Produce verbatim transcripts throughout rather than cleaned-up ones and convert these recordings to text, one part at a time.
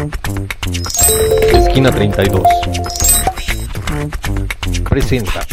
Esquina treinta y dos presenta.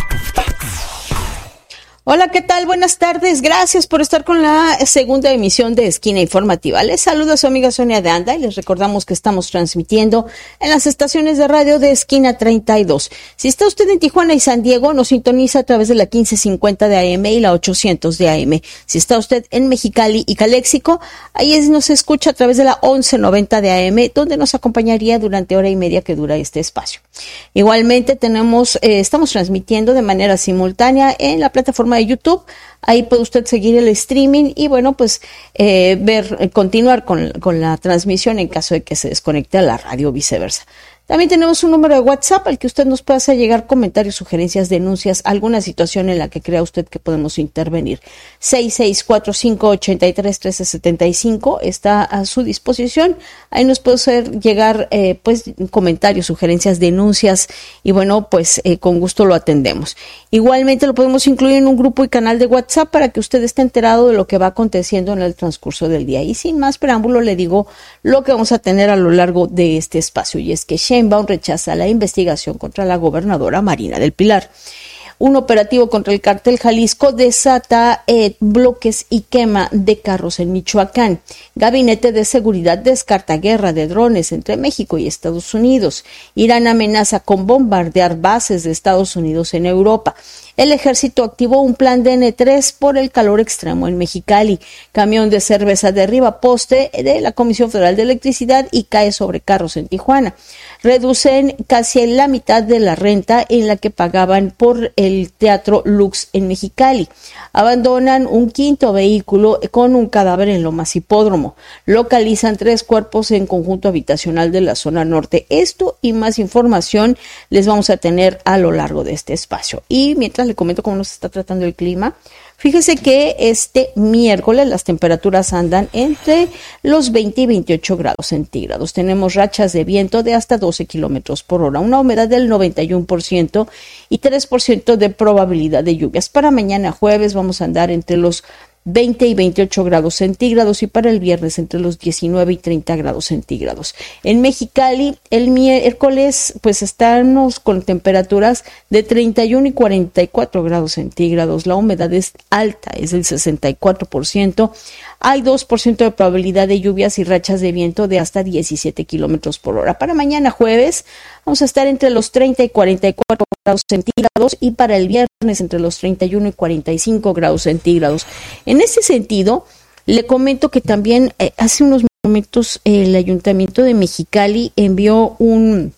Hola, ¿qué tal? Buenas tardes. Gracias por estar con la segunda emisión de Esquina Informativa. Les saluda su amiga Sonia de Anda y les recordamos que estamos transmitiendo en las estaciones de radio de Esquina treinta y dos. Si está usted en Tijuana y San Diego, nos sintoniza a través de la quince cincuenta de A M y la ochocientos de A M. Si está usted en Mexicali y Caléxico, ahí es, nos escucha a través de la once noventa de A M, donde nos acompañaría durante hora y media que dura este espacio. Igualmente tenemos, eh, estamos transmitiendo de manera simultánea en la plataforma de YouTube. Ahí puede usted seguir el streaming y bueno, pues eh, ver, eh, continuar con, con la transmisión en caso de que se desconecte a la radio o viceversa. También tenemos un número de WhatsApp al que usted nos puede hacer llegar comentarios, sugerencias, denuncias, alguna situación en la que crea usted que podemos intervenir. seis seis cuatro cinco ocho tres uno tres siete cinco está a su disposición. Ahí nos puede hacer llegar eh, pues comentarios, sugerencias, denuncias y bueno, pues eh, con gusto lo atendemos. Igualmente lo podemos incluir en un grupo y canal de WhatsApp para que usted esté enterado de lo que va aconteciendo en el transcurso del día. Y sin más preámbulo le digo lo que vamos a tener a lo largo de este espacio, y es que Sheinbaum rechaza la investigación contra la gobernadora Marina del Pilar. Un operativo contra el cártel Jalisco desata eh, bloques y quema de carros en Michoacán. Gabinete de Seguridad descarta guerra de drones entre México y Estados Unidos. Irán amenaza con bombardear bases de Estados Unidos en Europa. El ejército activó un plan de N tres por el calor extremo en Mexicali. Camión de cerveza derriba poste de la Comisión Federal de Electricidad y cae sobre carros en Tijuana. Reducen casi la mitad de la renta en la que pagaban por el Teatro Lux en Mexicali. Abandonan un quinto vehículo con un cadáver en Lomas Hipódromo. Localizan tres cuerpos en conjunto habitacional de la zona norte. Esto y más información les vamos a tener a lo largo de este espacio. Y mientras le comento cómo nos está tratando el clima, fíjese que este miércoles las temperaturas andan entre los veinte y veintiocho grados centígrados. Tenemos rachas de viento de hasta doce kilómetros por hora, una humedad del noventa y uno por ciento y tres por ciento de probabilidad de lluvias. Para mañana jueves vamos a andar entre los veinte y veintiocho grados centígrados y para el viernes entre los diecinueve y treinta grados centígrados. En Mexicali el miércoles pues estamos con temperaturas de treinta y uno y cuarenta y cuatro grados centígrados. La humedad es alta, es del sesenta y cuatro por ciento. Hay dos por ciento de probabilidad de lluvias y rachas de viento de hasta diecisiete kilómetros por hora. Para mañana jueves vamos a estar entre los treinta y cuarenta y cuatro grados centígrados y para el viernes entre los treinta y uno y cuarenta y cinco grados centígrados. En ese sentido, le comento que también eh, hace unos momentos eh, el Ayuntamiento de Mexicali envió un,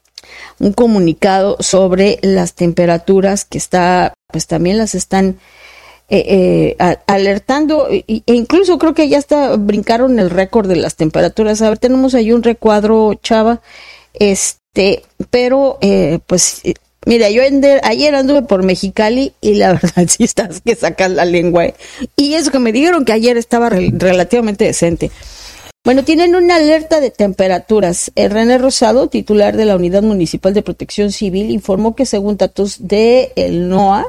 un comunicado sobre las temperaturas que está, pues también las están Eh, eh, a, alertando e, e incluso creo que ya hasta brincaron el récord de las temperaturas. A ver, tenemos ahí un recuadro, Chava, este, pero eh, pues eh, mira, yo ender, ayer anduve por Mexicali y la verdad sí estás que sacas la lengua, eh. Y eso que me dijeron que ayer estaba re, relativamente decente. Bueno, tienen una alerta de temperaturas. El René Rosado, titular de la Unidad Municipal de Protección Civil, informó que según datos de el NOAA,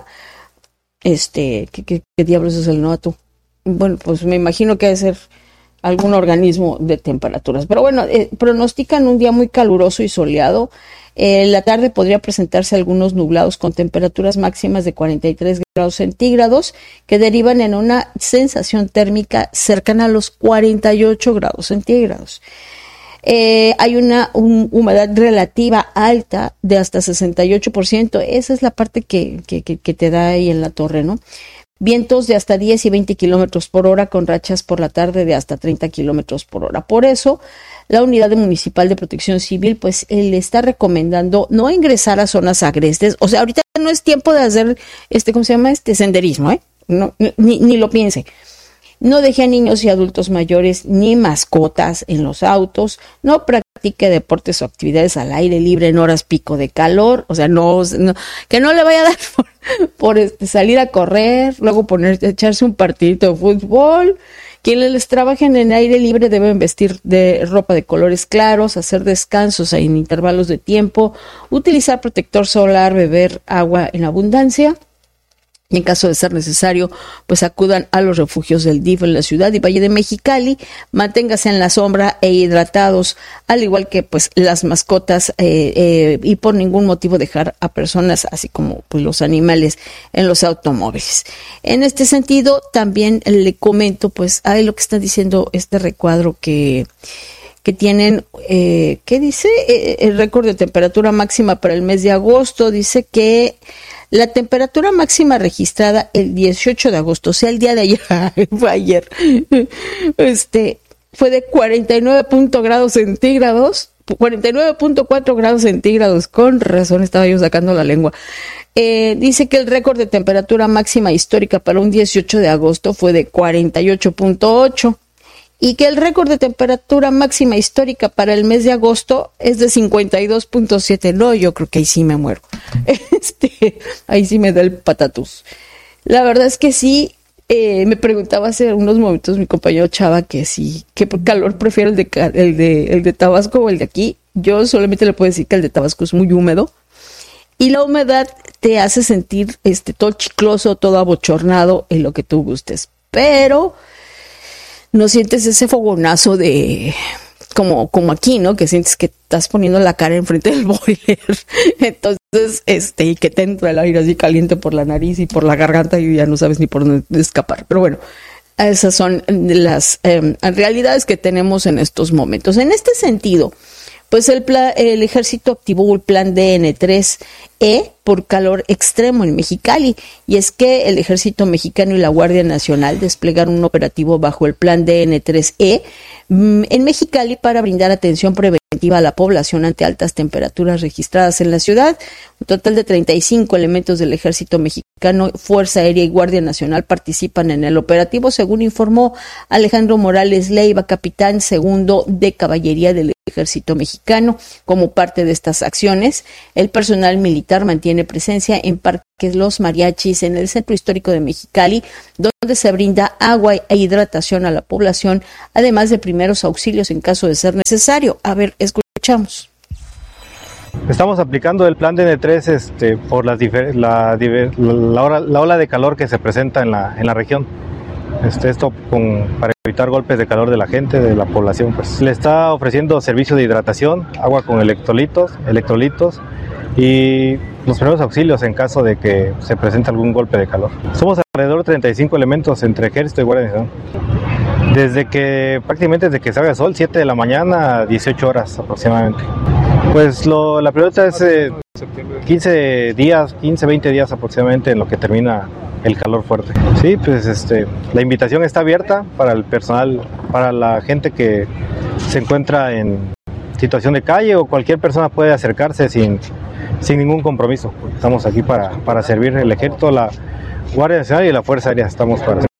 Este, ¿qué, qué, qué diablos es el NOAA tú? Bueno, pues me imagino que debe ser algún organismo de temperaturas. Pero bueno, eh, pronostican un día muy caluroso y soleado. En eh, la tarde podría presentarse algunos nublados con temperaturas máximas de cuarenta y tres grados centígrados que derivan en una sensación térmica cercana a los cuarenta y ocho grados centígrados. Eh, hay una un, humedad relativa alta de hasta sesenta y ocho por ciento. Esa es la parte que, que, que, que te da ahí en la torre, ¿no? Vientos de hasta diez y veinte kilómetros por hora con rachas por la tarde de hasta treinta kilómetros por hora. Por eso, la Unidad Municipal de Protección Civil, pues, eh, le está recomendando no ingresar a zonas agrestes. O sea, ahorita no es tiempo de hacer, este, ¿cómo se llama? Este senderismo, ¿eh? No, ni, ni lo piense. No deje a niños y adultos mayores ni mascotas en los autos. No practique deportes o actividades al aire libre en horas pico de calor. O sea, no, no que no le vaya a dar por, por este, salir a correr, luego poner, echarse un partidito de fútbol. Quienes trabajen en aire libre deben vestir de ropa de colores claros, hacer descansos en intervalos de tiempo, utilizar protector solar, beber agua en abundancia. Y en caso de ser necesario, pues acudan a los refugios del D I F en la ciudad y Valle de Mexicali, manténgase en la sombra e hidratados, al igual que pues las mascotas eh, eh, y por ningún motivo dejar a personas, así como pues los animales, en los automóviles. En este sentido, también le comento pues ahí lo que está diciendo este recuadro que... que tienen, eh, ¿qué dice? Eh, el récord de temperatura máxima para el mes de agosto, dice que la temperatura máxima registrada el dieciocho de agosto, o sea, el día de ayer, fue ayer, este, fue de cuarenta y nueve grados centígrados, cuarenta y nueve punto cuatro grados centígrados, con razón estaba yo sacando la lengua. Eh, dice que el récord de temperatura máxima histórica para un dieciocho de agosto fue de cuarenta y ocho punto ocho. Y que el récord de temperatura máxima histórica para el mes de agosto es de cincuenta y dos punto siete. No, yo creo que ahí sí me muero. Este, ahí sí me da el patatús. La verdad es que sí, eh, me preguntaba hace unos momentos mi compañero Chava que sí, qué calor prefiero el de, el de, el de Tabasco o el de aquí. Yo solamente le puedo decir que el de Tabasco es muy húmedo. Y la humedad te hace sentir este, todo chicloso, todo abochornado en lo que tú gustes. Pero... no sientes ese fogonazo de, como, como aquí, ¿no? Que sientes que estás poniendo la cara enfrente del boiler. Entonces, este, y que te entra el aire así caliente por la nariz y por la garganta y ya no sabes ni por dónde escapar. Pero bueno, esas son las eh, realidades que tenemos en estos momentos. En este sentido, pues el, plan, el ejército activó el plan D N tres E por calor extremo en Mexicali, y es que el ejército mexicano y la Guardia Nacional desplegaron un operativo bajo el plan D N tres E en Mexicali para brindar atención preventiva a la población ante altas temperaturas registradas en la ciudad. Un total de treinta y cinco elementos del ejército mexicano, Fuerza Aérea y Guardia Nacional participan en el operativo, según informó Alejandro Morales Leiva, capitán segundo de caballería del ejército mexicano. Como parte de estas acciones, el personal militar mantiene presencia en Parques Los Mariachis, en el centro histórico de Mexicali, donde se brinda agua e hidratación a la población, además de primeros auxilios en caso de ser necesario. A ver, escuchamos. Estamos aplicando el plan D N tres este, por las difer- la, diver- la, hora, la ola de calor que se presenta en la, en la región. Este, esto con, para evitar golpes de calor de la gente, de la población. Pues le está ofreciendo servicio de hidratación, agua con electrolitos, electrolitos y los primeros auxilios en caso de que se presente algún golpe de calor. Somos alrededor de treinta y cinco elementos entre ejército y guardia nacional. Desde que, prácticamente desde que salga el sol, siete de la mañana a dieciocho horas aproximadamente. Pues lo, la prioridad es eh, quince días, quince, veinte días aproximadamente en lo que termina el calor fuerte. Sí, pues este, la invitación está abierta para el personal, para la gente que se encuentra en situación de calle, o cualquier persona puede acercarse sin, sin ningún compromiso. Estamos aquí para, para servir el ejército, la Guardia Nacional y la Fuerza Aérea. Estamos para servir.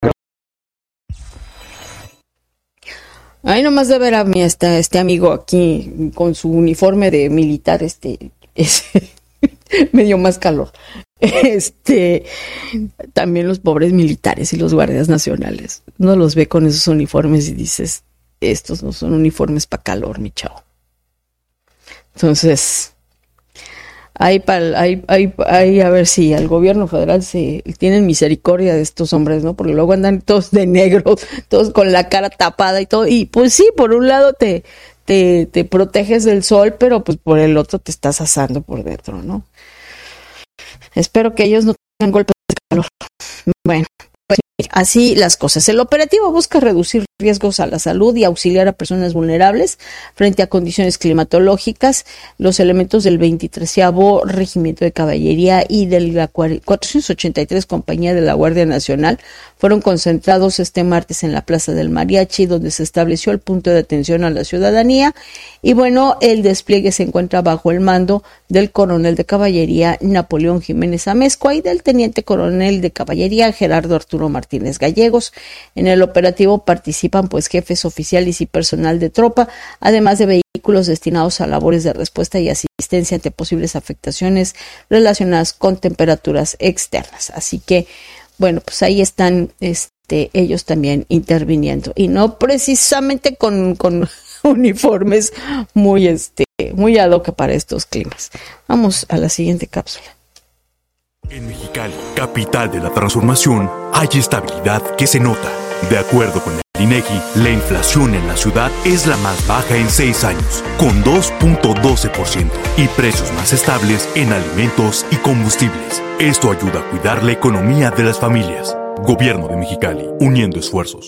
Ahí nomás de ver a mí está este amigo aquí con su uniforme de militar, este, ese, me dio más calor. Este, también los pobres militares y los guardias nacionales, uno los ve con esos uniformes y dices, estos no son uniformes para calor, mi chavo. Entonces, hay, para, hay, hay, hay a ver si al gobierno federal se tienen misericordia de estos hombres, ¿no? Porque luego andan todos de negro, todos con la cara tapada y todo. Y pues sí, por un lado te, te, te proteges del sol, pero pues por el otro te estás asando por dentro, ¿no? Espero que ellos no tengan golpes de calor. Bueno, pues así las cosas. El operativo busca reducir riesgos a la salud y auxiliar a personas vulnerables frente a condiciones climatológicas. Los elementos del veintitrésavo Regimiento de Caballería y de la cuatrocientos ochenta y tres Compañía de la Guardia Nacional fueron concentrados este martes en la Plaza del Mariachi, donde se estableció el punto de atención a la ciudadanía. Y bueno, el despliegue se encuentra bajo el mando del coronel de caballería Napoleón Jiménez Amezcua y del teniente coronel de caballería Gerardo Arturo Martínez Gallegos. En el operativo participan pues jefes oficiales y personal de tropa, además de vehículos destinados a labores de respuesta y asistencia ante posibles afectaciones relacionadas con temperaturas externas. Así que, bueno, pues ahí están este, ellos también interviniendo, y no precisamente con, con uniformes muy, este, muy ad hoc para estos climas. Vamos a la siguiente cápsula. En Mexicali, capital de la transformación, hay estabilidad que se nota. De acuerdo con el INEGI, la inflación en la ciudad es la más baja en seis años, con dos punto doce por ciento, y precios más estables en alimentos y combustibles. Esto ayuda a cuidar la economía de las familias. Gobierno de Mexicali, uniendo esfuerzos.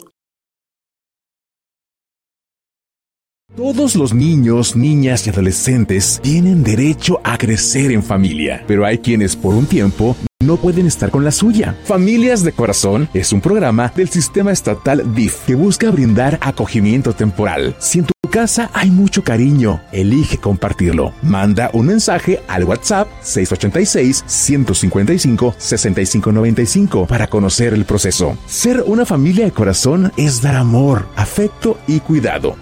Todos los niños, niñas y adolescentes tienen derecho a crecer en familia, pero hay quienes por un tiempo no pueden estar con la suya. Familias de Corazón es un programa del sistema estatal D I F que busca brindar acogimiento temporal. Si en tu casa hay mucho cariño, elige compartirlo. Manda un mensaje al WhatsApp seis ocho seis, uno cinco cinco, seis cinco nueve cinco para conocer el proceso. Ser una familia de corazón es dar amor, afecto y cuidado.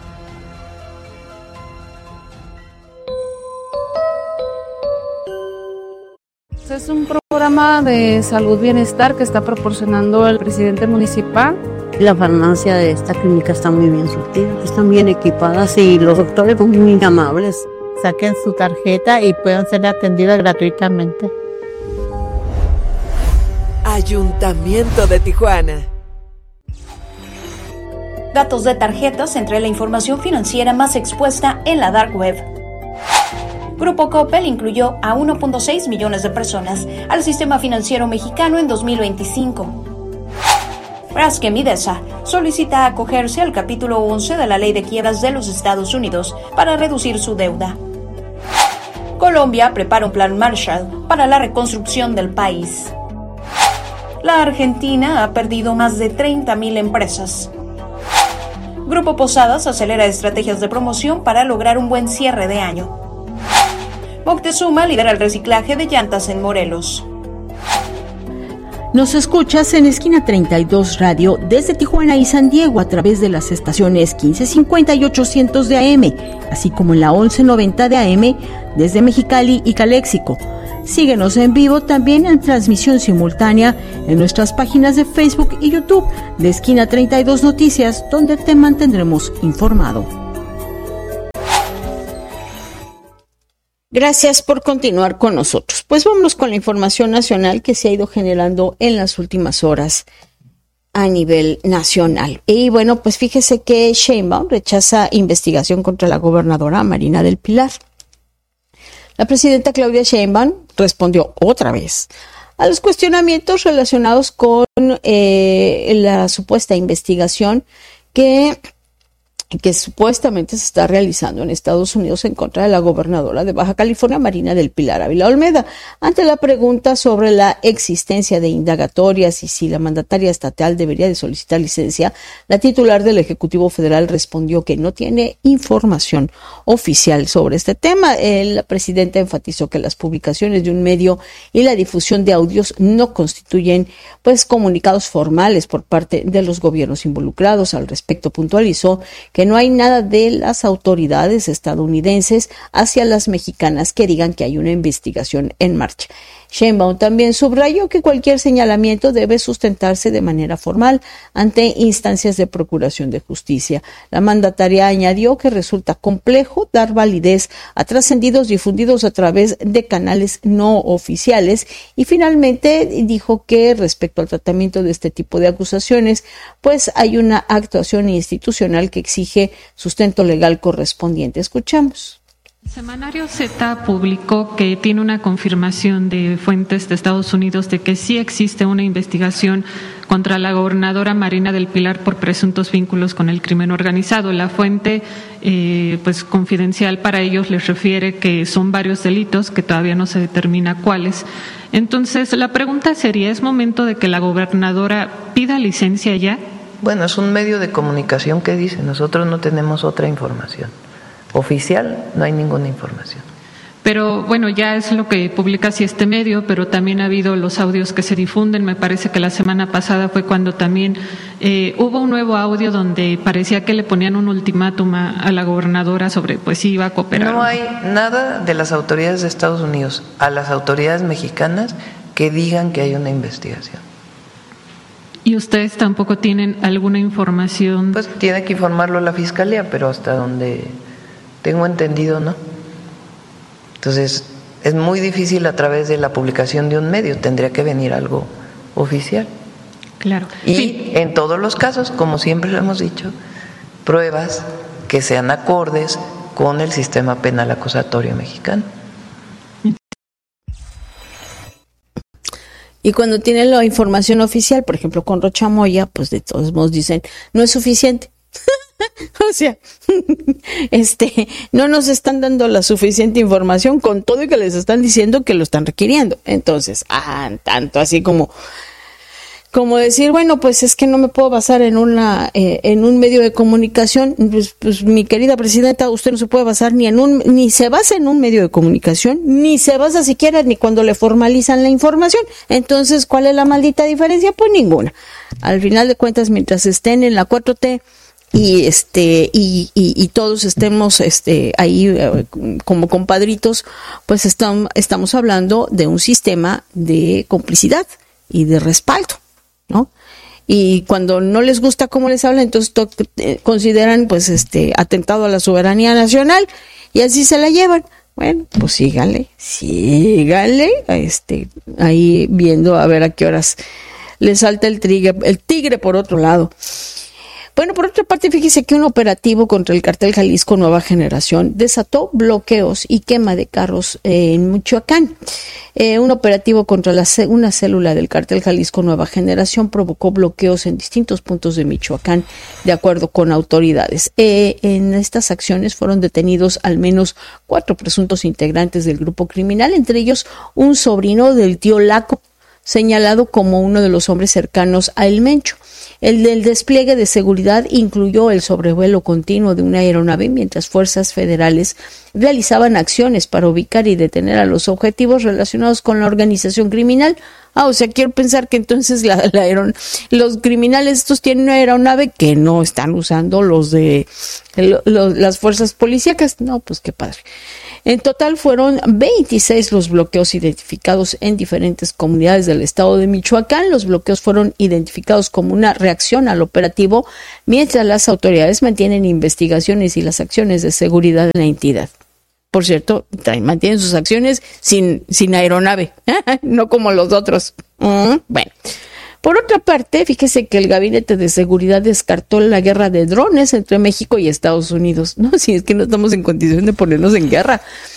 Es un programa de salud bienestar que está proporcionando el presidente municipal. La farmacia de esta clínica está muy bien surtida, están bien equipadas y los doctores son muy amables. Saquen su tarjeta y puedan ser atendidas gratuitamente. Ayuntamiento de Tijuana. Datos de tarjetas entre la información financiera más expuesta en la dark web. Grupo Coppel incluyó a uno punto seis millones de personas al sistema financiero mexicano en dos mil veinticinco. Braskem Idesa solicita acogerse al capítulo once de la Ley de Quiebras de los Estados Unidos para reducir su deuda. Colombia prepara un plan Marshall para la reconstrucción del país. La Argentina ha perdido más de treinta mil empresas. Grupo Posadas acelera estrategias de promoción para lograr un buen cierre de año. Moctezuma lidera el reciclaje de llantas en Morelos. Nos escuchas en Esquina treinta y dos Radio desde Tijuana y San Diego a través de las estaciones quince cincuenta y ochocientos de A M, así como en la once noventa de A M desde Mexicali y Caléxico. Síguenos en vivo también en transmisión simultánea en nuestras páginas de Facebook y YouTube de Esquina treinta y dos Noticias, donde te mantendremos informado. Gracias por continuar con nosotros. Pues vámonos con la información nacional que se ha ido generando en las últimas horas a nivel nacional. Y bueno, pues fíjese que Sheinbaum rechaza investigación contra la gobernadora Marina del Pilar. La presidenta Claudia Sheinbaum respondió otra vez a los cuestionamientos relacionados con eh, la supuesta investigación que que supuestamente se está realizando en Estados Unidos en contra de la gobernadora de Baja California, Marina del Pilar Ávila Olmeda. Ante la pregunta sobre la existencia de indagatorias y si la mandataria estatal debería de solicitar licencia, la titular del Ejecutivo Federal respondió que no tiene información oficial sobre este tema. La presidenta enfatizó que las publicaciones de un medio y la difusión de audios no constituyen pues comunicados formales por parte de los gobiernos involucrados. Al respecto, puntualizó que no hay nada de las autoridades estadounidenses hacia las mexicanas que digan que hay una investigación en marcha. Sheinbaum también subrayó que cualquier señalamiento debe sustentarse de manera formal ante instancias de procuración de justicia. La mandataria añadió que resulta complejo dar validez a trascendidos difundidos a través de canales no oficiales y finalmente dijo que respecto al tratamiento de este tipo de acusaciones, pues hay una actuación institucional que exige sustento legal correspondiente. Escuchamos. El semanario Z publicó que tiene una confirmación de fuentes de Estados Unidos de que sí existe una investigación contra la gobernadora Marina del Pilar por presuntos vínculos con el crimen organizado. La fuente, eh, pues confidencial para ellos, les refiere que son varios delitos, que todavía no se determina cuáles. Entonces, la pregunta sería, ¿es momento de que la gobernadora pida licencia ya? Bueno, es un medio de comunicación que dice, nosotros no tenemos otra información. Oficial, no hay ninguna información. Pero bueno, ya es lo que publica así este medio, pero también ha habido los audios que se difunden. Me parece que la semana pasada fue cuando también eh, hubo un nuevo audio donde parecía que le ponían un ultimátum a, a la gobernadora sobre pues si iba a cooperar. No hay nada de las autoridades de Estados Unidos a las autoridades mexicanas que digan que hay una investigación. ¿Y ustedes tampoco tienen alguna información? Pues tiene que informarlo la Fiscalía, pero hasta donde tengo entendido, ¿no? Entonces, es muy difícil a través de la publicación de un medio, tendría que venir algo oficial. Claro. Y sí. en todos los casos, como siempre lo hemos dicho, pruebas que sean acordes con el sistema penal acusatorio mexicano. Y cuando tienen la información oficial, por ejemplo, con Rocha Moya, pues de todos modos dicen, no es suficiente. O sea, este, no nos están dando la suficiente información con todo y que les están diciendo que lo están requiriendo. Entonces, ah, tanto así como, como decir, bueno, pues es que no me puedo basar en una, eh, en un medio de comunicación. Pues, pues mi querida presidenta, usted no se puede basar ni en un, ni se basa en un medio de comunicación, ni se basa siquiera ni cuando le formalizan la información. Entonces, ¿cuál es la maldita diferencia? Pues ninguna. Al final de cuentas, mientras estén en la cuatro T, y este y, y, y todos estemos este ahí eh, como compadritos, pues estamos estamos hablando de un sistema de complicidad y de respaldo, ¿no? Y cuando no les gusta cómo les hablan, entonces to- eh, consideran pues este atentado a la soberanía nacional y así se la llevan. Bueno, pues síganle, síganle, este ahí viendo a ver a qué horas les salta el tigre, el tigre por otro lado. Bueno, por otra parte, fíjese que un operativo contra el Cártel Jalisco Nueva Generación desató bloqueos y quema de carros eh, en Michoacán. Eh, un operativo contra la, una célula del Cártel Jalisco Nueva Generación provocó bloqueos en distintos puntos de Michoacán, de acuerdo con autoridades. Eh, en estas acciones fueron detenidos al menos cuatro presuntos integrantes del grupo criminal, entre ellos un sobrino del tío Laco, señalado como uno de los hombres cercanos a El Mencho. El del despliegue de seguridad incluyó el sobrevuelo continuo de una aeronave mientras fuerzas federales realizaban acciones para ubicar y detener a los objetivos relacionados con la organización criminal. Ah, o sea, quiero pensar que entonces la, la aeron, los criminales estos tienen una aeronave que no están usando los de lo, lo, las fuerzas policíacas. No, pues qué padre. En total fueron veintiséis los bloqueos identificados en diferentes comunidades del estado de Michoacán. Los bloqueos fueron identificados como una reacción al operativo, mientras las autoridades mantienen investigaciones y las acciones de seguridad en la entidad. Por cierto, mantienen sus acciones sin, sin aeronave, no como los otros. Mm, bueno. Por otra parte, fíjese que el Gabinete de Seguridad descartó la guerra de drones entre México y Estados Unidos. No, si es que no estamos en condición de ponernos en guerra.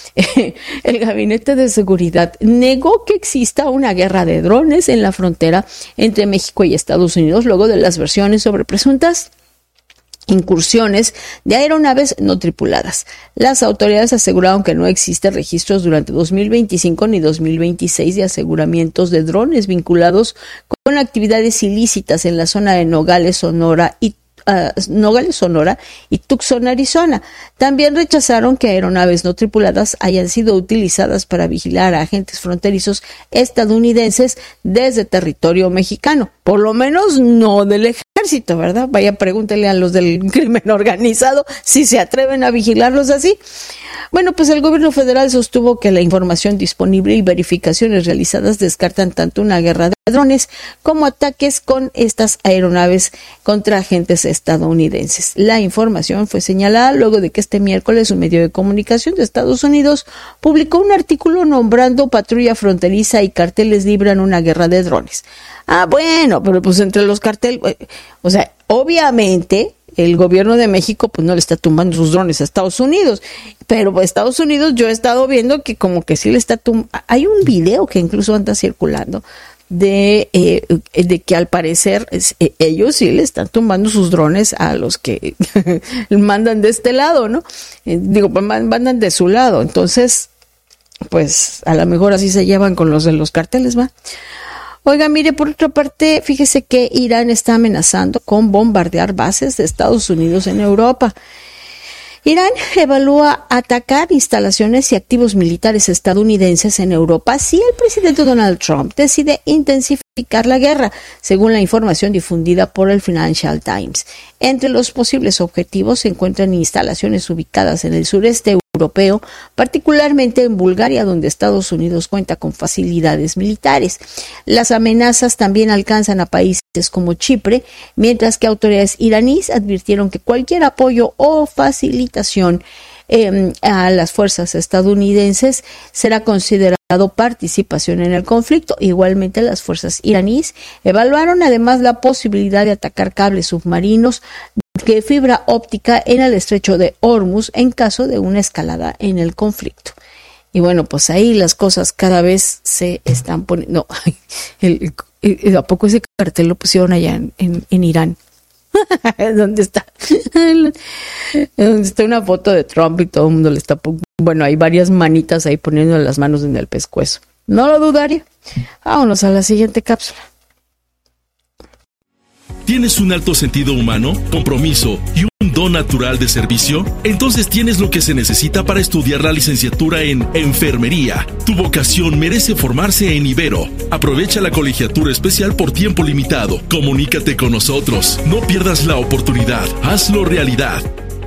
El Gabinete de Seguridad negó que exista una guerra de drones en la frontera entre México y Estados Unidos luego de las versiones sobre presuntas incursiones de aeronaves no tripuladas. Las autoridades aseguraron que no existen registros durante dos mil veinticinco ni dos mil veintiséis de aseguramientos de drones vinculados con actividades ilícitas en la zona de Nogales, Sonora y Uh, Nogales, Sonora y Tucson, Arizona. También rechazaron que aeronaves no tripuladas hayan sido utilizadas para vigilar a agentes fronterizos estadounidenses desde territorio mexicano. Por lo menos no del ejército, ¿verdad? Vaya, pregúntele a los del crimen organizado si se atreven a vigilarlos así. Bueno, pues el gobierno federal sostuvo que la información disponible y verificaciones realizadas descartan tanto una guerra de drones como ataques con estas aeronaves contra agentes estadounidenses. La información fue señalada luego de que este miércoles un medio de comunicación de Estados Unidos publicó un artículo nombrando patrulla fronteriza y carteles libran una guerra de drones. Ah, bueno, pero pues entre los carteles, o sea, obviamente el gobierno de México pues no le está tumbando sus drones a Estados Unidos, pero Estados Unidos yo he estado viendo que como que sí le está tumbando. Hay un video que incluso anda circulando de, eh, de que al parecer eh, ellos sí le están tumbando sus drones a los que mandan de este lado, ¿no? Eh, digo, pues mandan de su lado, entonces pues a lo mejor así se llevan con los de los carteles, ¿va? Oiga, mire, por otra parte, fíjese que Irán está amenazando con bombardear bases de Estados Unidos en Europa. Irán evalúa atacar instalaciones y activos militares estadounidenses en Europa si el presidente Donald Trump decide intensificar la guerra, según la información difundida por el Financial Times. Entre los posibles objetivos se encuentran instalaciones ubicadas en el sureste europeo, particularmente en Bulgaria, donde Estados Unidos cuenta con facilidades militares. Las amenazas también alcanzan a países como Chipre, mientras que autoridades iraníes advirtieron que cualquier apoyo o facilitación eh, a las fuerzas estadounidenses será considerado participación en el conflicto. Igualmente, las fuerzas iraníes evaluaron además la posibilidad de atacar cables submarinos de fibra óptica en el estrecho de Hormuz en caso de una escalada en el conflicto. Y bueno, pues ahí las cosas cada vez se están poniendo. No, el, el, ¿a poco ese cartel lo pusieron allá en, en, en Irán? ¿Dónde está? Donde está una foto de Trump y todo el mundo le está poniendo. Bueno, hay varias manitas ahí poniendo las manos en el pescuezo. No lo dudaría. Vámonos a la siguiente cápsula. ¿Tienes un alto sentido humano, compromiso y un don natural de servicio? Entonces tienes lo que se necesita para estudiar la licenciatura en Enfermería. Tu vocación merece formarse en Ibero. Aprovecha la colegiatura especial por tiempo limitado. Comunícate con nosotros. No pierdas la oportunidad. Hazlo realidad.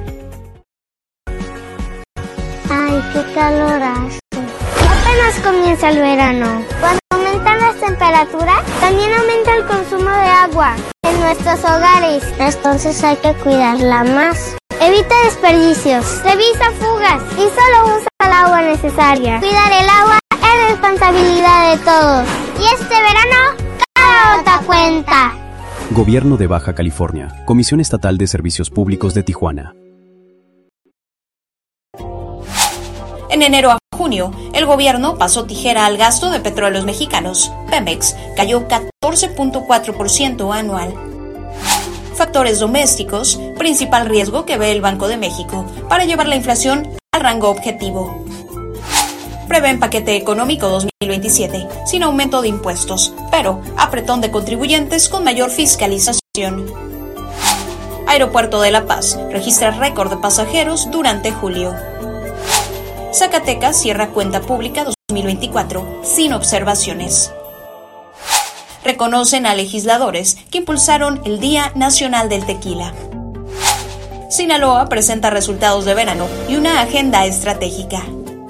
Ay, qué calor hace. Apenas comienza el verano. Cuando aumentan las temperaturas, también aumenta el consumo de agua en nuestros hogares. Entonces hay que cuidarla más. Evita desperdicios, revisa fugas y solo usa el agua necesaria. Cuidar el agua es responsabilidad de todos. Y este verano, cada gota cuenta. Gobierno de Baja California. Comisión Estatal de Servicios Públicos de Tijuana. En enero a junio, el gobierno pasó tijera al gasto de petróleos mexicanos. Pemex cayó catorce punto cuatro por ciento anual. Factores domésticos, principal riesgo que ve el Banco de México para llevar la inflación al rango objetivo. Prevén paquete económico dos mil veintisiete, sin aumento de impuestos, pero apretón de contribuyentes con mayor fiscalización. Aeropuerto de La Paz registra récord de pasajeros durante julio. Zacatecas cierra cuenta pública dos mil veinticuatro sin observaciones. Reconocen a legisladores que impulsaron el Día Nacional del Tequila. Sinaloa presenta resultados de verano y una agenda estratégica.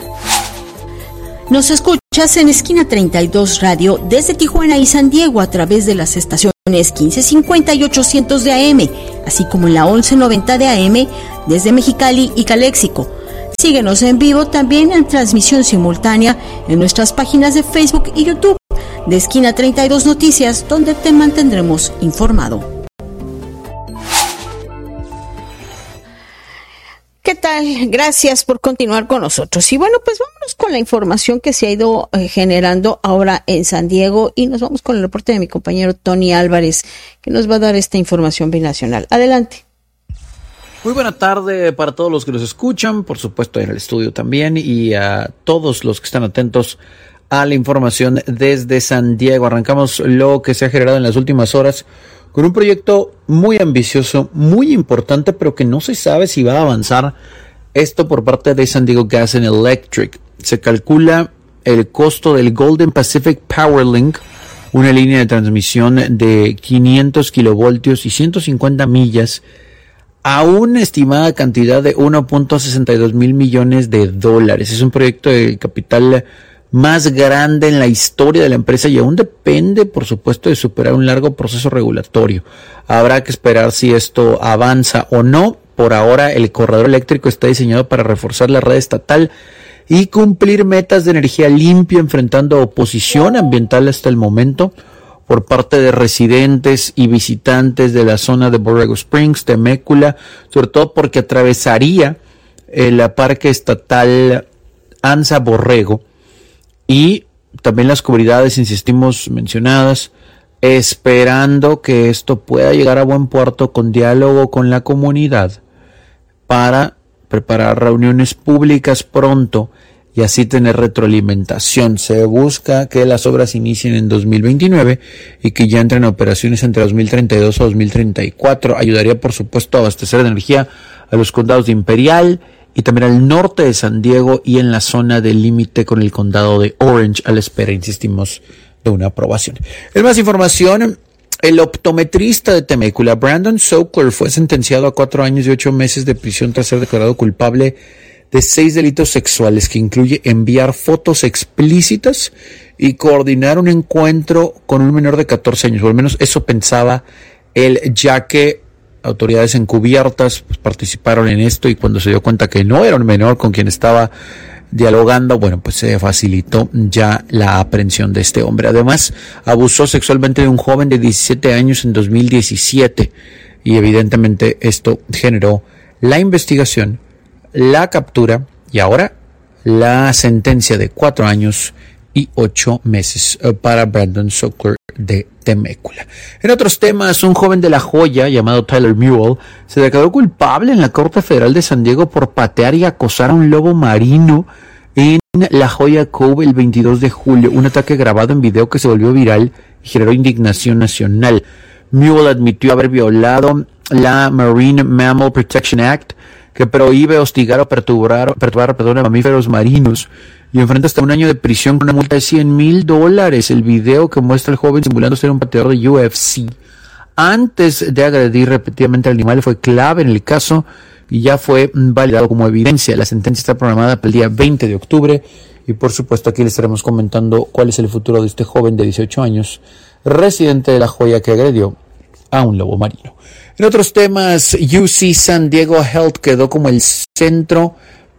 Nos escuchas en Esquina treinta y dos Radio desde Tijuana y San Diego a través de las estaciones quince cincuenta y ochocientos de A M, así como en la once noventa de A M desde Mexicali y Caléxico. Síguenos en vivo también en transmisión simultánea en nuestras páginas de Facebook y YouTube de Esquina treinta y dos Noticias, donde te mantendremos informado. ¿Qué tal? Gracias por continuar con nosotros. Y bueno, pues vámonos con la información que se ha ido eh, generando ahora en San Diego y nos vamos con el reporte de mi compañero Tony Álvarez, que nos va a dar esta información binacional. Adelante. Muy buena tarde para todos los que nos escuchan, por supuesto en el estudio también, y a todos los que están atentos a la información desde San Diego. Arrancamos lo que se ha generado en las últimas horas con un proyecto muy ambicioso, muy importante, pero que no se sabe si va a avanzar. Esto por parte de San Diego Gas and Electric. Se calcula el costo del Golden Pacific Power Link, una línea de transmisión de quinientos kilovoltios y ciento cincuenta millas, a una estimada cantidad de uno punto sesenta y dos mil millones de dólares. Es un proyecto de capital más grande en la historia de la empresa y aún depende, por supuesto, de superar un largo proceso regulatorio. Habrá que esperar si esto avanza o no. Por ahora, el corredor eléctrico está diseñado para reforzar la red estatal y cumplir metas de energía limpia, enfrentando oposición ambiental hasta el momento por parte de residentes y visitantes de la zona de Borrego Springs, Temecula, sobre todo porque atravesaría el parque estatal Anza Borrego y también las comunidades, insistimos, mencionadas, esperando que esto pueda llegar a buen puerto con diálogo con la comunidad para preparar reuniones públicas pronto y así tener retroalimentación. Se busca que las obras inicien en dos mil veintinueve y que ya entren a operaciones entre dos mil treinta y dos o dos mil treinta y cuatro. Ayudaría, por supuesto, a abastecer de energía a los condados de Imperial y también al norte de San Diego y en la zona del límite con el condado de Orange, a la espera, insistimos, de una aprobación. En más información, el optometrista de Temecula, Brandon Sokler, fue sentenciado a cuatro años y ocho meses de prisión tras ser declarado culpable de seis delitos sexuales, que incluye enviar fotos explícitas y coordinar un encuentro con un menor de catorce años, o al menos eso pensaba él, ya que autoridades encubiertas pues, participaron en esto, y cuando se dio cuenta que no era un menor con quien estaba dialogando, bueno, pues se facilitó ya la aprehensión de este hombre. Además, abusó sexualmente de un joven de diecisiete años en dos mil diecisiete, y evidentemente esto generó la investigación, la captura y ahora la sentencia de cuatro años y ocho meses para Brandon Zucker de Temecula. En otros temas, un joven de La Joya llamado Tyler Mewell se declaró culpable en la Corte Federal de San Diego por patear y acosar a un lobo marino en La Joya Cove el veintidós de julio, un ataque grabado en video que se volvió viral y generó indignación nacional. Mewell admitió haber violado la Marine Mammal Protection Act, que prohíbe hostigar o perturbar, perturbar perdón, a mamíferos marinos, y enfrenta hasta un año de prisión con una multa de cien mil dólares. El video que muestra al joven simulando ser un pateador de U F C antes de agredir repetidamente al animal fue clave en el caso y ya fue validado como evidencia. La sentencia está programada para el día veinte de octubre y por supuesto aquí les estaremos comentando cuál es el futuro de este joven de dieciocho años, residente de La Joya, que agredió a un lobo marino. En otros temas, U C San Diego Health quedó como el centro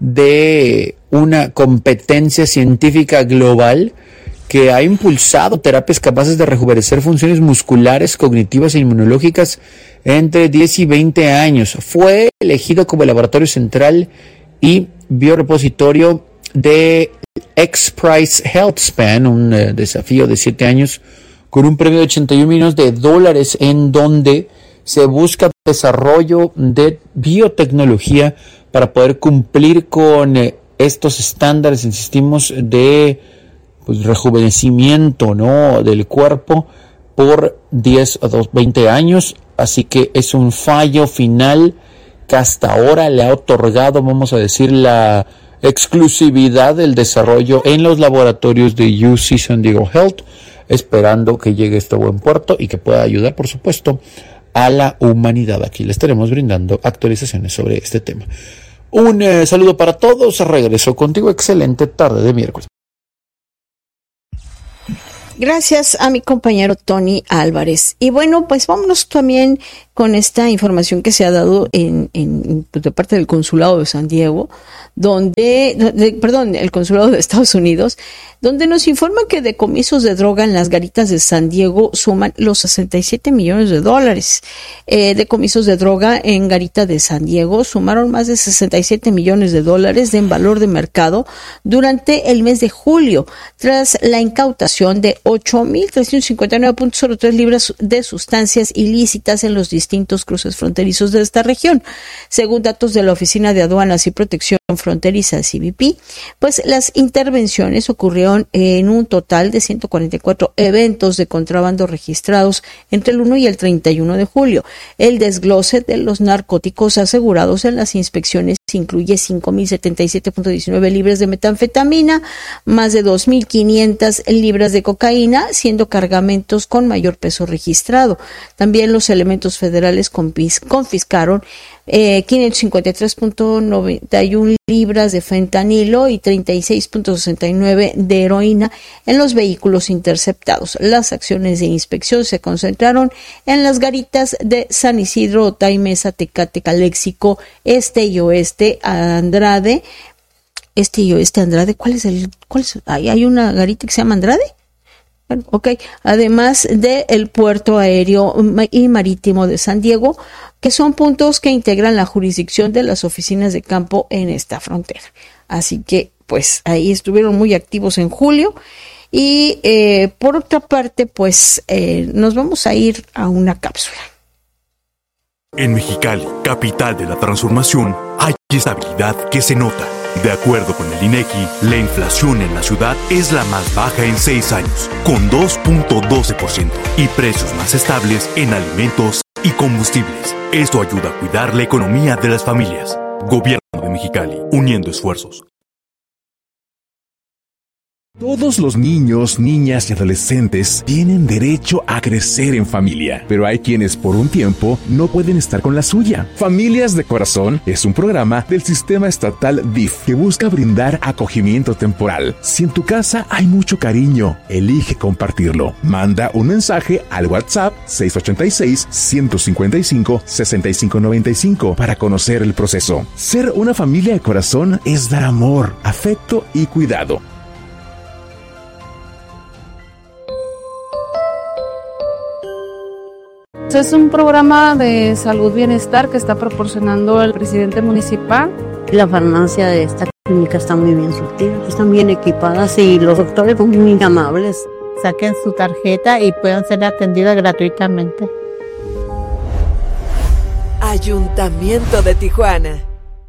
de una competencia científica global que ha impulsado terapias capaces de rejuvenecer funciones musculares, cognitivas e inmunológicas entre diez y veinte años. Fue elegido como el laboratorio central y biorepositorio de X-Prize Health Span, un uh, desafío de siete años con un premio de ochenta y un millones de dólares, en donde se busca desarrollo de biotecnología para poder cumplir con eh, estos estándares, insistimos, de pues, rejuvenecimiento, ¿no?, del cuerpo por diez a veinte años. Así que es un fallo final que hasta ahora le ha otorgado, vamos a decir, la exclusividad del desarrollo en los laboratorios de U C San Diego Health, esperando que llegue esto a buen puerto y que pueda ayudar, por supuesto, a la humanidad. Aquí le estaremos brindando actualizaciones sobre este tema. Un eh, saludo para todos. Regreso contigo. Excelente tarde de miércoles. Gracias a mi compañero Tony Álvarez. Y bueno, pues vámonos también con esta información que se ha dado en, en de parte del Consulado de San Diego, donde, de, perdón, el Consulado de Estados Unidos, donde nos informan que decomisos de droga en las garitas de San Diego suman los sesenta y siete millones de dólares. Eh, decomisos de droga en garita de San Diego sumaron más de sesenta y siete millones de dólares en valor de mercado durante el mes de julio, tras la incautación de ocho mil trescientos cincuenta y nueve punto cero tres libras de sustancias ilícitas en los distintos cruces fronterizos de esta región. Según datos de la Oficina de Aduanas y Protección Fronteriza, C B P, pues las intervenciones ocurrieron en un total de ciento cuarenta y cuatro eventos de contrabando registrados entre el uno y el treinta y uno de julio. El desglose de los narcóticos asegurados en las inspecciones incluye cinco mil setenta y siete punto diecinueve libras de metanfetamina, más de dos mil quinientas libras de cocaína, siendo cargamentos con mayor peso registrado. También los elementos federales confis- confiscaron eh, quinientos cincuenta y tres punto noventa y uno libras de fentanilo y treinta y seis punto sesenta y nueve de heroína en los vehículos interceptados. Las acciones de inspección se concentraron en las garitas de San Isidro, Otay, Mesa, Tecate, Caléxico, Este y Oeste, Andrade, Este y Oeste, Andrade, ¿cuál es el, cuál es? ¿Hay, hay una garita que se llama Andrade? Bueno, ok, además del puerto aéreo y marítimo de San Diego, que son puntos que integran la jurisdicción de las oficinas de campo en esta frontera. Así que, pues, ahí estuvieron muy activos en julio. Y eh, por otra parte, pues, eh, nos vamos a ir a una cápsula. En Mexicali, capital de la transformación, hay estabilidad que se nota. De acuerdo con el INEGI, la inflación en la ciudad es la más baja en seis años, con dos punto doce por ciento, y precios más estables en alimentos y combustibles. Esto ayuda a cuidar la economía de las familias. Gobierno de Mexicali, uniendo esfuerzos. Todos los niños, niñas y adolescentes tienen derecho a crecer en familia, pero hay quienes por un tiempo no pueden estar con la suya. Familias de Corazón es un programa del sistema estatal D I F que busca brindar acogimiento temporal. Si en tu casa hay mucho cariño, elige compartirlo. Manda un mensaje al WhatsApp seis ocho seis, uno cinco cinco, seis cinco nueve cinco para conocer el proceso. Ser una familia de corazón es dar amor, afecto y cuidado. Es un programa de salud bienestar que está proporcionando el presidente municipal. La farmacia de esta clínica está muy bien surtida, están bien equipadas y los doctores son muy amables. Saquen su tarjeta y puedan ser atendidas gratuitamente. Ayuntamiento de Tijuana.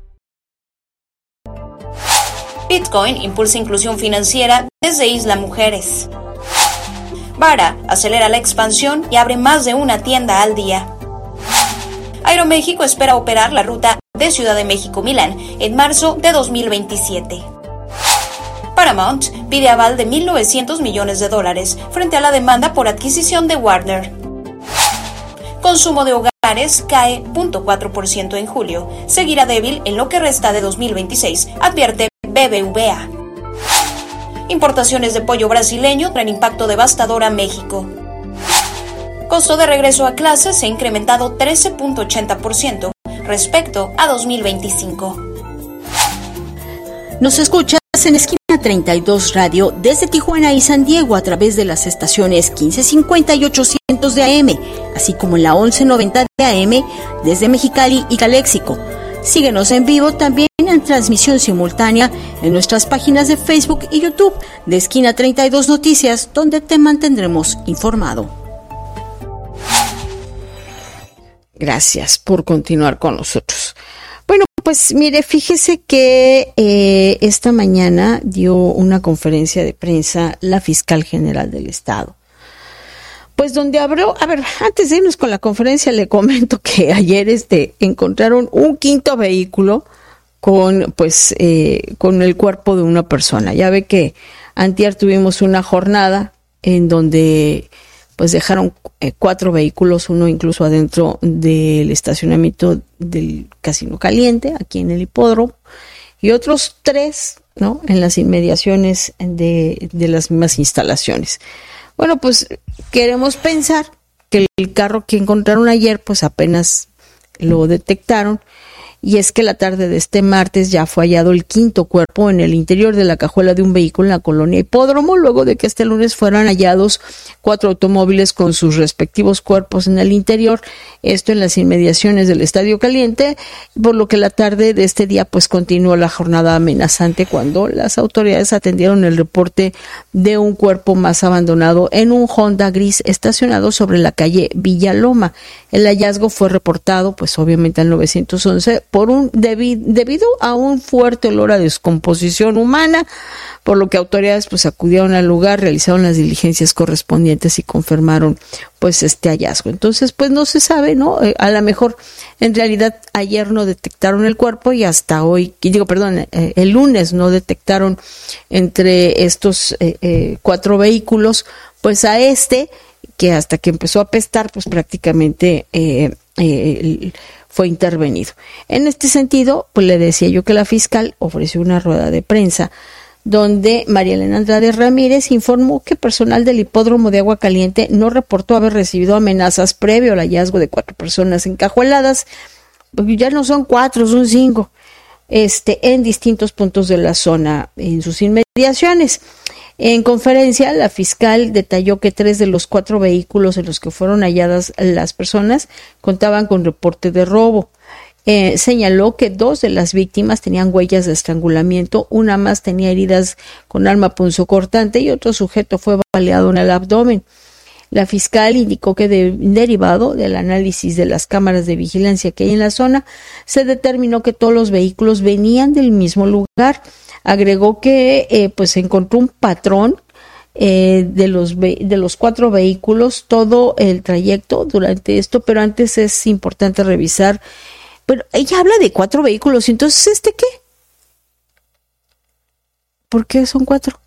Bitcoin impulsa inclusión financiera desde Isla Mujeres. Vara acelera la expansión y abre más de una tienda al día. Aeroméxico espera operar la ruta de Ciudad de México-Milán en marzo de dos mil veintisiete. Paramount pide aval de mil novecientos millones de dólares frente a la demanda por adquisición de Warner. Consumo de hogares cae cero punto cuatro por ciento en julio. Seguirá débil en lo que resta de dos mil veintiséis, advierte B B V A. Importaciones de pollo brasileño traen impacto devastador a México. Costo de regreso a clases se ha incrementado trece punto ochenta por ciento respecto a dos mil veinticinco. Nos escuchas en Esquina treinta y dos Radio desde Tijuana y San Diego a través de las estaciones quince cincuenta y ochocientos de A M, así como en la once noventa de A M desde Mexicali y Caléxico. Síguenos en vivo también en transmisión simultánea en nuestras páginas de Facebook y YouTube de Esquina treinta y dos Noticias, donde te mantendremos informado. Gracias por continuar con nosotros. Bueno, pues mire, fíjese que eh, esta mañana dio una conferencia de prensa la fiscal general del estado. Pues donde abrió, a ver, antes de irnos con la conferencia le comento que ayer este encontraron un quinto vehículo con pues eh, con el cuerpo de una persona. Ya ve que antier tuvimos una jornada en donde pues dejaron eh, cuatro vehículos, uno incluso adentro del estacionamiento del Casino Caliente, aquí en el hipódromo, y otros tres, ¿no?, en las inmediaciones de, de las mismas instalaciones. Bueno, pues queremos pensar que el carro que encontraron ayer, pues apenas lo detectaron, y es que la tarde de este martes ya fue hallado el quinto cuerpo en el interior de la cajuela de un vehículo en la colonia Hipódromo, luego de que este lunes fueran hallados cuatro automóviles con sus respectivos cuerpos en el interior, esto en las inmediaciones del Estadio Caliente, por lo que la tarde de este día pues continuó la jornada amenazante cuando las autoridades atendieron el reporte de un cuerpo más abandonado en un Honda gris estacionado sobre la calle Villaloma. El hallazgo fue reportado pues obviamente al nueve once por un debi- debido a un fuerte olor a descomposición humana, por lo que autoridades pues acudieron al lugar, realizaron las diligencias correspondientes y confirmaron pues este hallazgo. Entonces pues no se sabe, ¿no? Eh, a lo mejor en realidad ayer no detectaron el cuerpo y hasta hoy, digo perdón, eh, el lunes no detectaron entre estos eh, eh, cuatro vehículos pues a este que hasta que empezó a apestar pues prácticamente eh, eh, fue intervenido. En este sentido, pues le decía yo que la fiscal ofreció una rueda de prensa donde María Elena Andrade Ramírez informó que personal del hipódromo de Agua Caliente no reportó haber recibido amenazas previo al hallazgo de cuatro personas encajueladas, porque ya no son cuatro, son cinco, este, en distintos puntos de la zona, en sus inmediaciones. En conferencia, la fiscal detalló que tres de los cuatro vehículos en los que fueron halladas las personas contaban con reporte de robo. Eh, señaló que dos de las víctimas tenían huellas de estrangulamiento, una más tenía heridas con arma punzocortante y otro sujeto fue baleado en el abdomen. La fiscal indicó que de, derivado del análisis de las cámaras de vigilancia que hay en la zona, se determinó que todos los vehículos venían del mismo lugar. Agregó que eh, pues se encontró un patrón eh, de los ve- de los cuatro vehículos, todo el trayecto durante esto, pero antes es importante revisar. Pero ella habla de cuatro vehículos, entonces ¿este qué? ¿Por qué son cuatro?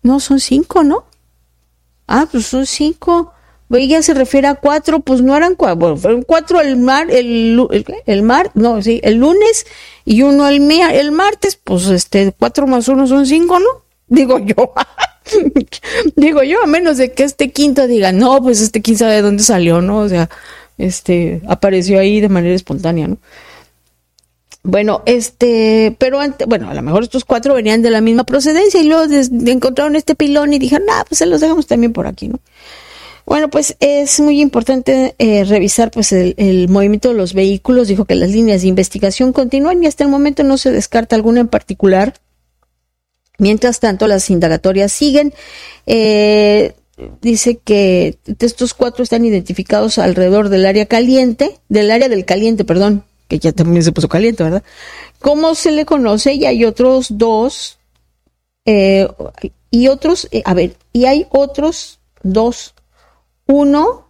No, son cinco, ¿no? Ah, pues son cinco. Ella se refiere a cuatro, pues no eran cuatro, bueno, fueron cuatro el mar, el, el, el mar, no, sí, el lunes y uno el, el martes, pues este, cuatro más uno son cinco, ¿no? Digo yo, digo yo, a menos de que este quinto diga, no, pues este quién sabe de dónde salió, ¿no? O sea, este, apareció ahí de manera espontánea, ¿no? Bueno, este, pero antes, bueno, a lo mejor estos cuatro venían de la misma procedencia y luego de, de encontraron este pilón y dijeron, ah, pues se los dejamos también por aquí, ¿no? Bueno, pues es muy importante eh, revisar pues el, el movimiento de los vehículos. Dijo que las líneas de investigación continúan y hasta el momento no se descarta alguna en particular. Mientras tanto, las indagatorias siguen. Eh, dice que de estos cuatro están identificados alrededor del área caliente, del área del caliente, perdón, que ya también se puso caliente, ¿verdad? ¿Cómo se le conoce? Y hay otros dos, eh, y otros, eh, a ver, y hay otros dos. Uno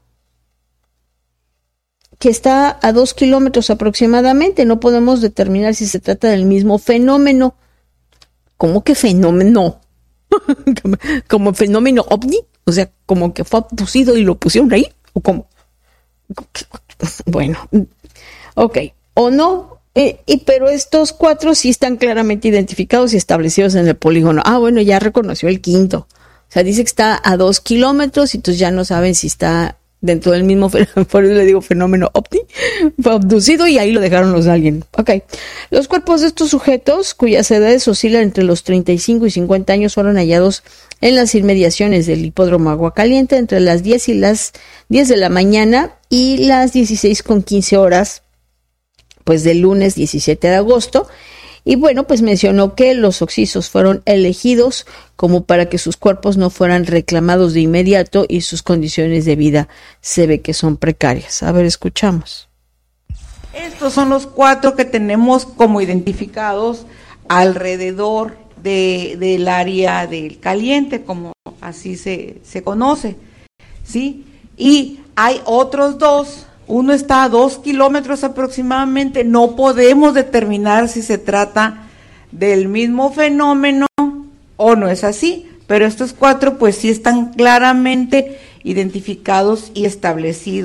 que está a dos kilómetros aproximadamente, no podemos determinar si se trata del mismo fenómeno. ¿Cómo que fenómeno? como, como fenómeno ovni, o sea, como que fue abducido y lo pusieron ahí, o cómo. Bueno, ok, o no, eh, y, pero estos cuatro sí están claramente identificados y establecidos en el polígono. Ah, bueno, ya reconoció el quinto. O sea, dice que está a dos kilómetros y entonces ya no saben si está dentro del mismo, por eso le digo fenómeno ovni, fue abducido y ahí lo dejaron los aliens. Ok. Los cuerpos de estos sujetos, cuyas edades oscilan entre los treinta y cinco y cincuenta años, fueron hallados en las inmediaciones del hipódromo Agua Caliente entre las diez y las diez de la mañana y las dieciséis con quince horas, pues del lunes diecisiete de agosto. Y bueno, pues mencionó que los occisos fueron elegidos como para que sus cuerpos no fueran reclamados de inmediato y sus condiciones de vida se ve que son precarias. A ver, escuchamos. Estos son los cuatro que tenemos como identificados alrededor de, del área del caliente, como así se, se conoce, ¿sí? Y hay otros dos. Uno está a dos kilómetros aproximadamente, no podemos determinar si se trata del mismo fenómeno o no es así, pero estos cuatro pues sí están claramente identificados y establecidos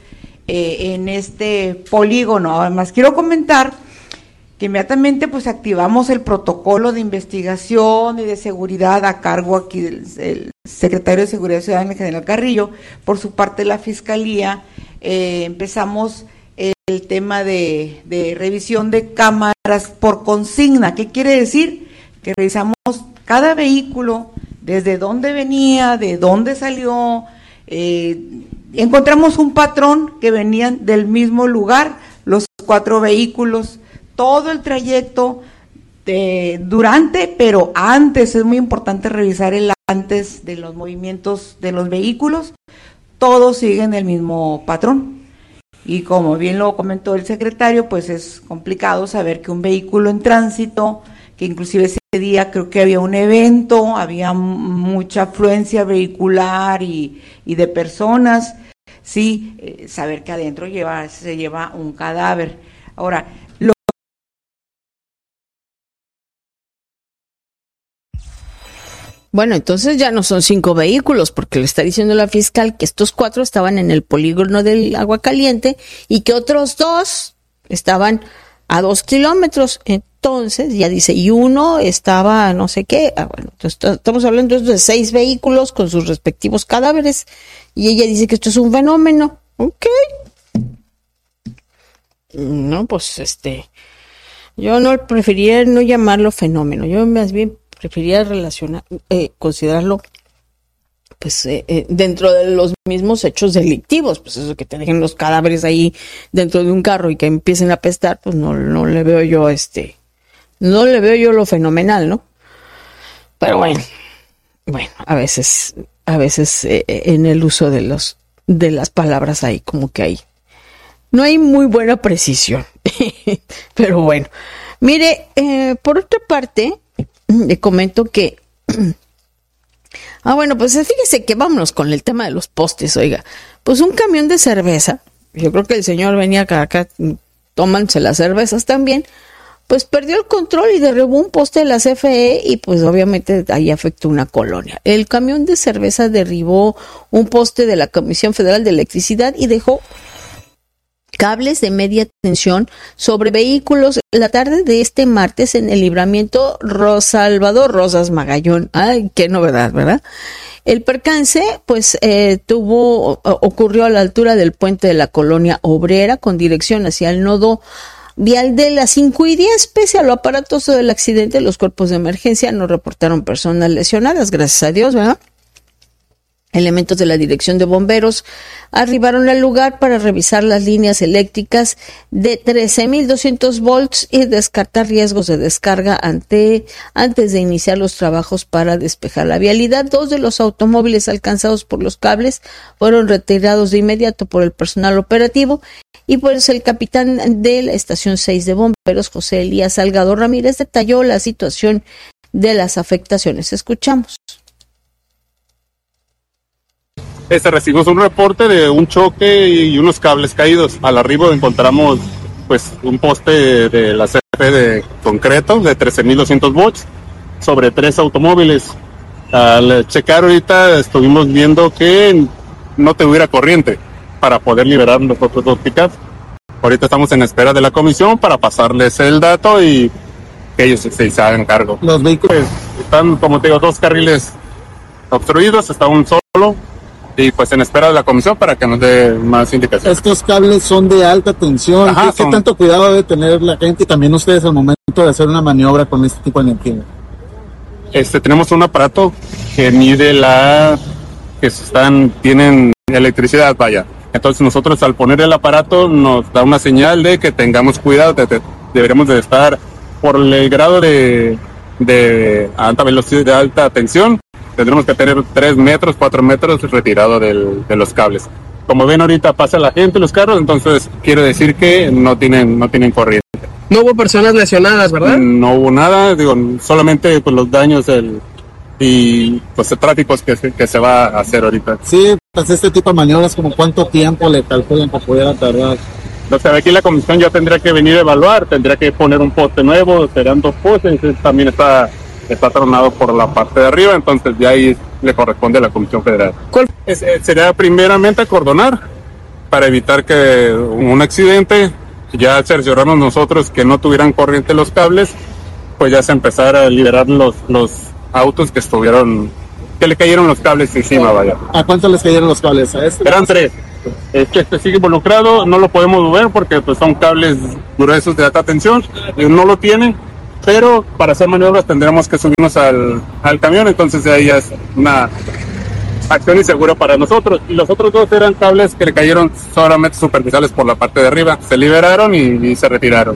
eh, en este polígono. Además quiero comentar que inmediatamente pues activamos el protocolo de investigación y de seguridad a cargo aquí del, del secretario de Seguridad Ciudadana, general Carrillo. Por su parte la Fiscalía eh, empezamos el tema de, de revisión de cámaras por consigna. ¿Qué quiere decir? Que revisamos cada vehículo, desde dónde venía, de dónde salió, eh, encontramos un patrón que venían del mismo lugar, los cuatro vehículos, todo el trayecto de, durante, pero antes, es muy importante revisar el antes de los movimientos de los vehículos, todos siguen el mismo patrón. Y como bien lo comentó el secretario, pues es complicado saber que un vehículo en tránsito, que inclusive ese día creo que había un evento, había mucha afluencia vehicular y, y de personas, sí, eh, saber que adentro lleva, se lleva un cadáver. Ahora, lo Bueno, entonces ya no son cinco vehículos, porque le está diciendo la fiscal que estos cuatro estaban en el polígono del Agua Caliente y que otros dos estaban a dos kilómetros. Entonces, ya dice, y uno estaba no sé qué. Ah, bueno, entonces estamos hablando de seis vehículos con sus respectivos cadáveres y ella dice que esto es un fenómeno. Ok. No, pues este, yo no preferiría no llamarlo fenómeno, yo más bien preferiría relacionar, eh, considerarlo pues eh, eh, dentro de los mismos hechos delictivos, pues eso que te dejen los cadáveres ahí dentro de un carro y que empiecen a apestar, pues no, no le veo yo este, no le veo yo lo fenomenal, ¿no? Pero bueno, bueno, a veces, a veces eh, en el uso de los, de las palabras ahí como que hay, no hay muy buena precisión, pero bueno, mire, eh, por otra parte, le comento que, ah, bueno, pues fíjese que vámonos con el tema de los postes, oiga, pues un camión de cerveza, yo creo que el señor venía acá, acá tómanse las cervezas también, pues perdió el control y derribó un poste de la C F E y pues obviamente ahí afectó una colonia. El camión de cerveza derribó un poste de la Comisión Federal de Electricidad y dejó cables de media tensión sobre vehículos la tarde de este martes en el libramiento Rosalvador Rosas Magallón. Ay, qué novedad, ¿verdad? El percance, pues, eh, tuvo, ocurrió a la altura del puente de la Colonia Obrera con dirección hacia el nodo vial de las cinco y diez. Pese a lo aparatoso del accidente, los cuerpos de emergencia no reportaron personas lesionadas, gracias a Dios, ¿verdad? Elementos de la Dirección de Bomberos arribaron al lugar para revisar las líneas eléctricas de trece mil doscientos volts y descartar riesgos de descarga ante, antes de iniciar los trabajos para despejar la vialidad. Dos de los automóviles alcanzados por los cables fueron retirados de inmediato por el personal operativo y pues el capitán de la Estación seis de Bomberos, José Elías Salgado Ramírez, detalló la situación de las afectaciones. Escuchamos. Este, recibimos un reporte de un choque y unos cables caídos. Al arribo encontramos pues un poste de, de la C F E de concreto de trece mil doscientos volts sobre tres automóviles. Al checar ahorita estuvimos viendo que no tuviera corriente para poder liberar los otros dos pickups. Ahorita estamos en espera de la comisión para pasarles el dato y que ellos se, se hagan cargo. Los vehículos están, como te digo, dos carriles obstruidos, está un solo. Y pues en espera de la comisión para que nos dé más indicaciones. Estos cables son de alta tensión. Ajá, ¿Qué, son... ¿Qué tanto cuidado debe tener la gente y también ustedes al momento de hacer una maniobra con este tipo de energía? Este, tenemos un aparato que mide la... que están, tienen electricidad, vaya. Entonces nosotros al poner el aparato nos da una señal de que tengamos cuidado, de, de, deberíamos de estar por el grado de, de alta velocidad, de alta tensión. Tendremos que tener tres metros, cuatro metros retirado del, de los cables. Como ven ahorita pasa la gente, los carros, entonces quiere decir que no tienen, no tienen corriente. No hubo personas lesionadas, ¿verdad? No hubo nada, digo, solamente pues, los daños del, y pues el tráfico que, que se va a hacer ahorita. Sí, pues este tipo de maniobras, ¿como cuánto tiempo le calculan para poder tardar? O sea, aquí la comisión ya tendría que venir a evaluar, tendría que poner un poste nuevo, serán dos postes, también está... está tronado por la parte de arriba, entonces ya ahí le corresponde a la Comisión Federal. ¿Cuál? Es, eh, sería primeramente acordonar para evitar que un accidente, ya cerciorarnos nosotros que no tuvieran corriente los cables, pues ya se empezara a liberar los, los autos que estuvieron, que le cayeron los cables encima, vaya. ¿A cuánto les cayeron los cables? ¿A este? Eran tres. Este, este sigue involucrado, no lo podemos ver porque pues, son cables gruesos de alta tensión, no lo tienen. Pero para hacer maniobras tendremos que subirnos al, al camión, entonces ahí ya es una acción insegura para nosotros. Y los otros dos eran cables que le cayeron solamente superficiales por la parte de arriba. Se liberaron y, y se retiraron.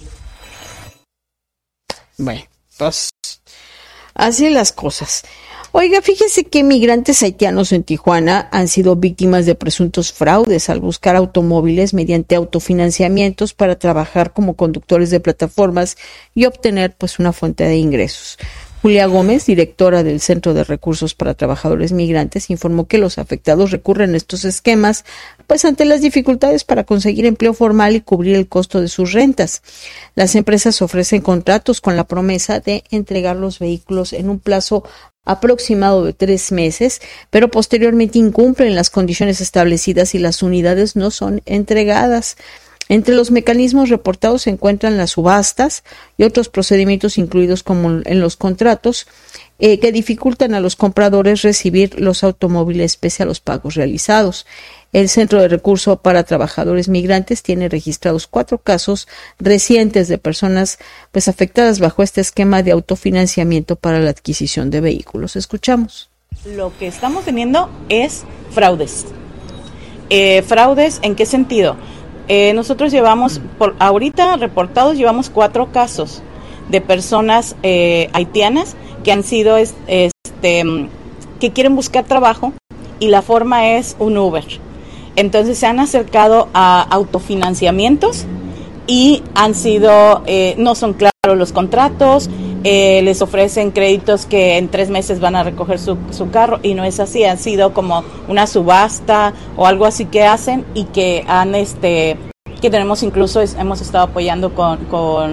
Bueno, pues así las cosas. Oiga, fíjese que migrantes haitianos en Tijuana han sido víctimas de presuntos fraudes al buscar automóviles mediante autofinanciamientos para trabajar como conductores de plataformas y obtener pues una fuente de ingresos. Julia Gómez, directora del Centro de Recursos para Trabajadores Migrantes, informó que los afectados recurren a estos esquemas pues ante las dificultades para conseguir empleo formal y cubrir el costo de sus rentas. Las empresas ofrecen contratos con la promesa de entregar los vehículos en un plazo aproximado de tres meses, pero posteriormente incumplen las condiciones establecidas y las unidades no son entregadas. Entre los mecanismos reportados se encuentran las subastas y otros procedimientos incluidos como en los contratos eh, que dificultan a los compradores recibir los automóviles pese a los pagos realizados. El Centro de Recursos para Trabajadores Migrantes tiene registrados cuatro casos recientes de personas pues afectadas bajo este esquema de autofinanciamiento para la adquisición de vehículos. Escuchamos. Lo que estamos teniendo es fraudes. Eh, ¿Fraudes en qué sentido? Eh, nosotros llevamos, por ahorita reportados, llevamos cuatro casos de personas eh, haitianas que han sido, este, que quieren buscar trabajo y la forma es un Uber. Entonces se han acercado a autofinanciamientos y han sido, eh, no son claros los contratos, eh, les ofrecen créditos que en tres meses van a recoger su, su carro y no es así, han sido como una subasta o algo así que hacen y que han, este, que tenemos incluso, es, hemos estado apoyando con, con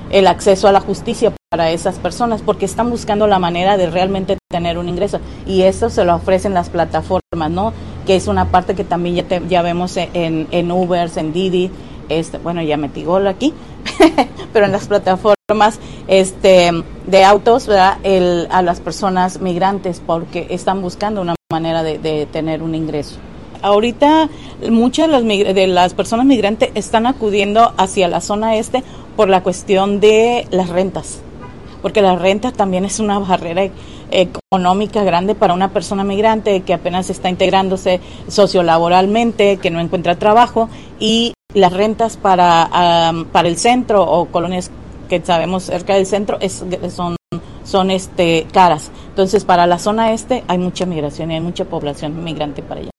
el acceso a la justicia para esas personas, porque están buscando la manera de realmente tener un ingreso, y eso se lo ofrecen las plataformas, ¿no? Que es una parte que también ya, te, ya vemos en, en Ubers, en Didi, este, bueno, ya metí gol aquí, pero en las plataformas este, de autos, ¿verdad? El, a las personas migrantes, porque están buscando una manera de, de tener un ingreso. Ahorita muchas de las, de las personas migrantes están acudiendo hacia la zona este por la cuestión de las rentas, porque la renta también es una barrera económica grande para una persona migrante que apenas está integrándose sociolaboralmente, que no encuentra trabajo, y las rentas para, um, para el centro o colonias que sabemos cerca del centro es, son, son este, caras. Entonces, para la zona este hay mucha migración y hay mucha población migrante para allá.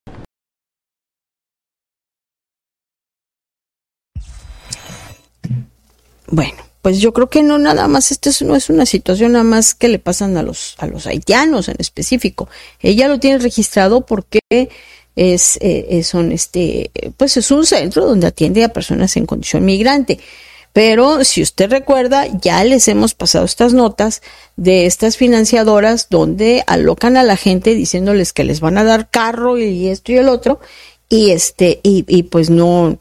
Bueno, pues yo creo que no nada más, esta no es una situación nada más que le pasan a los a los haitianos en específico. Ella lo tiene registrado porque es eh, son este pues es un centro donde atiende a personas en condición migrante. Pero si usted recuerda, ya les hemos pasado estas notas de estas financiadoras donde alocan a la gente diciéndoles que les van a dar carro y esto y el otro, y este y, y pues no.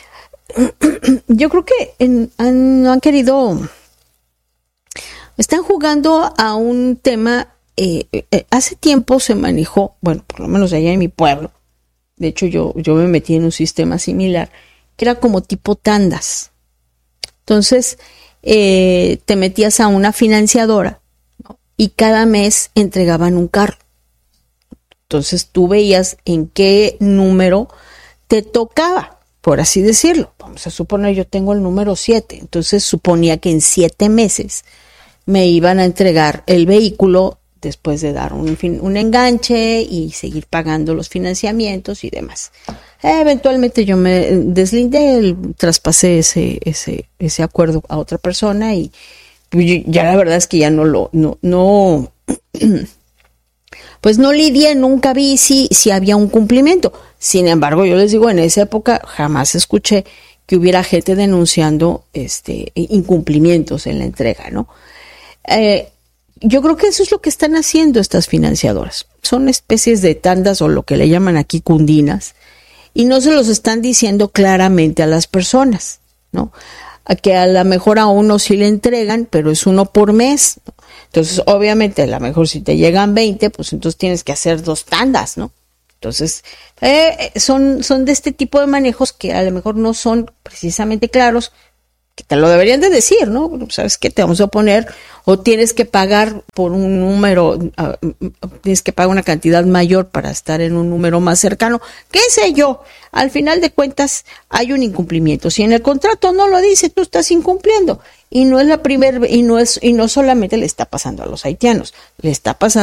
Yo creo que en, han, no han querido, están jugando a un tema, eh, eh, hace tiempo se manejó, bueno, por lo menos allá en mi pueblo, de hecho yo, yo me metí en un sistema similar, que era como tipo tandas. Entonces, eh, te metías a una financiadora, ¿no? Y cada mes entregaban un carro. Entonces tú veías en qué número te tocaba, por así decirlo. Vamos a suponer, yo tengo el número siete, entonces suponía que en siete meses me iban a entregar el vehículo después de dar un, un enganche y seguir pagando los financiamientos y demás. Eh, eventualmente yo me deslindé, el, traspasé ese, ese, ese acuerdo a otra persona y ya la verdad es que ya no lo, no, no, pues no lidié, nunca vi si, si había un cumplimiento. Sin embargo, yo les digo, en esa época jamás escuché que hubiera gente denunciando este incumplimientos en la entrega, ¿no? Eh, yo creo que eso es lo que están haciendo estas financiadoras. Son especies de tandas o lo que le llaman aquí cundinas, y no se los están diciendo claramente a las personas, ¿no? A que a lo mejor a uno sí le entregan, pero es uno por mes, ¿no? Entonces, obviamente, a lo mejor si te llegan veinte, pues entonces tienes que hacer dos tandas, ¿no? Entonces, eh, son, son de este tipo de manejos que a lo mejor no son precisamente claros, que te lo deberían de decir, ¿no? ¿Sabes qué? Te vamos a poner, o tienes que pagar por un número, uh, tienes que pagar una cantidad mayor para estar en un número más cercano. ¿Qué sé yo? Al final de cuentas, hay un incumplimiento. Si en el contrato no lo dice, tú estás incumpliendo. Y no es la primera, y no es, y no solamente le está pasando a los haitianos, le está pasando